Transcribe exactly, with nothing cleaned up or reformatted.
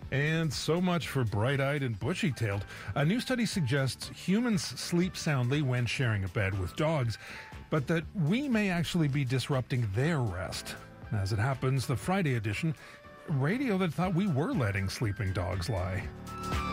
And so much for bright-eyed and bushy-tailed. A new study suggests humans sleep soundly when sharing a bed with dogs, but that we may actually be disrupting their rest. As it happens, the Friday edition, radio that thought we were letting sleeping dogs lie.